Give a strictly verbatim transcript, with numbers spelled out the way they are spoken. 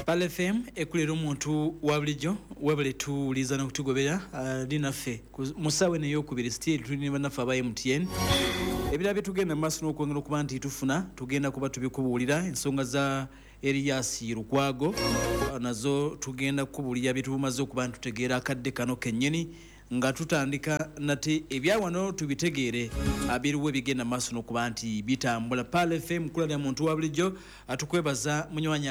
Pal F M ekulira omuntu wa bulijjo webale tuliza n'okutugobera uh, dinaffe musawe n'eyokubiri still tulina bannaffe aba M T N ebira bye tugenda mu maaso n'okwongera okuba nti tufuna tugenda kuba tubikubuulira ensonga za Erias Lukwago nazo tugenda kubuulira bye tumaze okuba ntutegeera akadde kano kennyini nga tutandika nate ebyawano tubitegeere abiruwe bigenda maaso n'okuba nti bitambula. Pal F M kulira muntu wa bulijjo atukwebaza munywanya